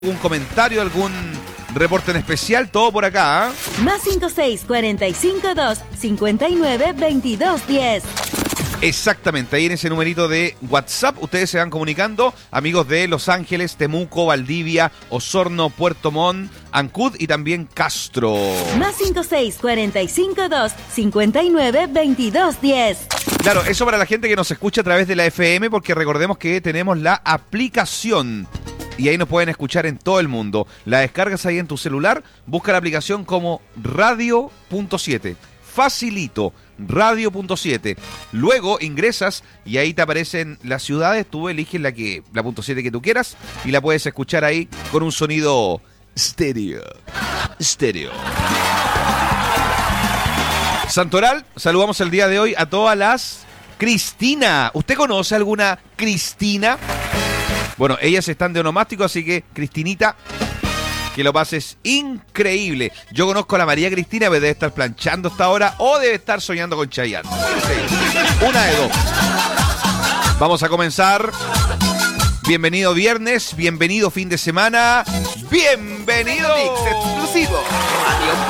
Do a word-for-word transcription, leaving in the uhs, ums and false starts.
¿Algún comentario, algún reporte en especial? Todo por acá, ¿eh? Más cinco seis cuatro cinco dos cinco nueve veintidós diez. Exactamente, ahí en ese numerito de WhatsApp ustedes se van comunicando, amigos de Los Ángeles, Temuco, Valdivia, Osorno, Puerto Montt, Ancud y también Castro. Más cinco seis cuatro cinco dos cinco nueve veintidós diez. Claro, eso para la gente que nos escucha a través de la F M, porque recordemos que tenemos la aplicación y ahí nos pueden escuchar en todo el mundo. La descargas ahí en tu celular, busca la aplicación como Radio punto siete. Facilito, Radio punto siete. Luego ingresas y ahí te aparecen las ciudades. Tú eliges la que la punto siete que tú quieras y la puedes escuchar ahí con un sonido estéreo. Estéreo. Santoral, saludamos el día de hoy a todas las Cristina. ¿Usted conoce alguna Cristina? Bueno, ellas están de onomástico, así que Cristinita, que lo pases increíble. Yo conozco a la María Cristina, pero debe estar planchando hasta ahora o debe estar soñando con Chayanne. Sí, una de dos. Vamos a comenzar. Bienvenido viernes, bienvenido fin de semana, bienvenido Mix exclusivo Radio